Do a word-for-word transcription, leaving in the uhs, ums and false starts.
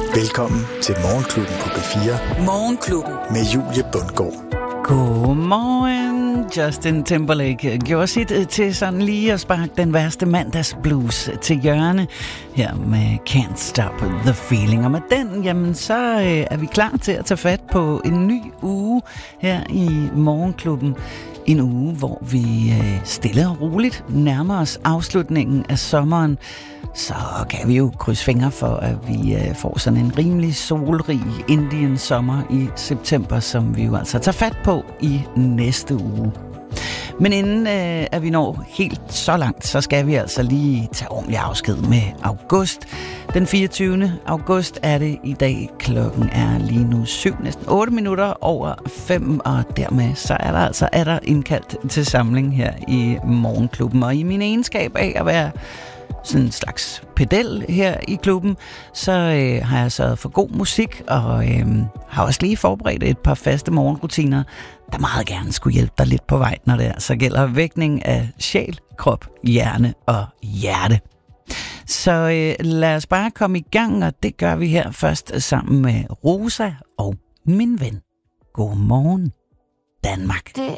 Velkommen til Morgenklubben på B fire. Morgenklubben. Med Julie Bundgaard. Godmorgen. Justin Timberlake gjorde sit til sådan lige at sparke den værste mandagsblues til hjørne her med Can't Stop the Feeling. Og med den, jamen så øh, er vi klar til at tage fat på en ny uge her i Morgenklubben. En uge, hvor vi øh, stille og roligt nærmer os afslutningen af sommeren. Så kan vi jo krydse fingre for, at vi øh, får sådan en rimelig solrig Indian sommer i september, som vi jo altså tager fat på i næste uge. Men inden øh, at vi når helt så langt, så skal vi altså lige tage ordentlig afsked med august. Den fireogtyvende august er det i dag. Klokken er lige nu syv, næsten otte minutter over fem, og dermed så er der altså er der indkaldt til samling her i Morgenklubben. Og i min egenskab af at være sådan en slags pedel her i klubben, så øh, har jeg sørget for god musik, og øh, har også lige forberedt et par faste morgenrutiner, der meget gerne skulle hjælpe dig lidt på vej, når det altså gælder vækning af sjæl, krop, hjerne og hjerte. Så øh, lad os bare komme i gang, og det gør vi her først sammen med Rosa og min ven. God morgen, Danmark. Det